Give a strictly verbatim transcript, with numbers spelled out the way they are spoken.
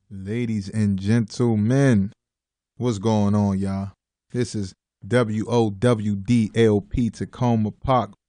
Ladies and gentlemen, what's going on, y'all? This is W O W D L P Tacoma Park